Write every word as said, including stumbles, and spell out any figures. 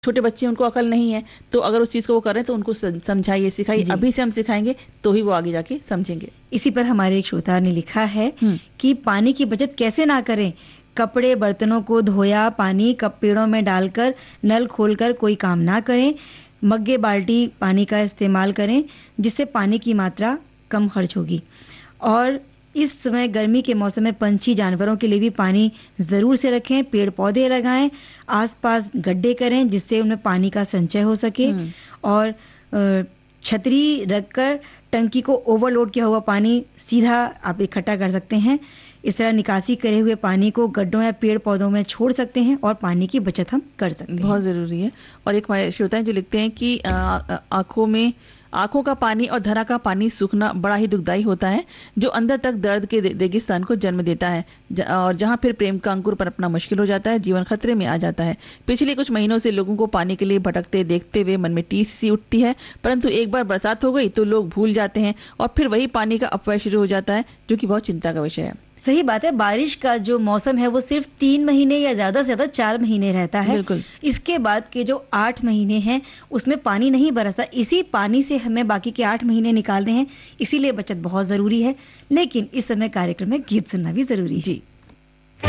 छोटे बच्चे उनको अकल नहीं है, तो अगर उस चीज को वो कर रहे हैं तो उनको समझाइए, सिखाइए। अभी से हम सिखाएंगे तो ही वो आगे जाके समझेंगे। इसी पर हमारे एक श्रोता ने लिखा है कि पानी की बचत कैसे ना करें। कपड़े बर्तनों को धोया पानी कप पेड़ों में डालकर नल खोलकर कोई काम ना करें। मग्गे बाल्टी पानी का इस्तेमाल करें, जिससे पानी की मात्रा कम खर्च होगी। और इस समय गर्मी के मौसम में पंछी जानवरों के लिए भी पानी जरूर से रखें। पेड़ पौधे लगाएं, आसपास गड्ढे करें जिससे उनमें पानी का संचय हो सके। और छतरी रखकर टंकी को ओवरलोड किया हुआ पानी सीधा आप इकट्ठा कर सकते हैं। इस तरह निकासी करे हुए पानी को गड्ढों या पेड़ पौधों में छोड़ सकते हैं और पानी की बचत हम कर सकते हैं। बहुत जरूरी है। और एक हमारे श्रोता हैं जो लिखते हैं कि आंखों में आंखों का पानी और धरा का पानी सूखना बड़ा ही दुखदाई होता है, जो अंदर तक दर्द के रेगिस्तान को जन्म देता है और जहां फिर प्रेम का अंकुर पनपना मुश्किल हो जाता है, जीवन खतरे में आ जाता है। पिछले कुछ महीनों से लोगों को पानी के लिए भटकते देखते हुए मन में टीस सी उठती है, परंतु एक बार बरसात हो गई तो लोग भूल जाते हैं और फिर वही पानी का अपव्यय शुरू हो जाता है, जो कि बहुत चिंता का विषय है। सही बात है। बारिश का जो मौसम है वो सिर्फ तीन महीने या ज्यादा से ज्यादा चार महीने रहता है। बिल्कुल। इसके बाद के जो आठ महीने हैं उसमें पानी नहीं बरसता। इसी पानी से हमें बाकी के आठ महीने निकालने हैं, इसीलिए बचत बहुत जरूरी है। लेकिन इस समय कार्यक्रम में गीत सुनना भी जरूरी है। जी।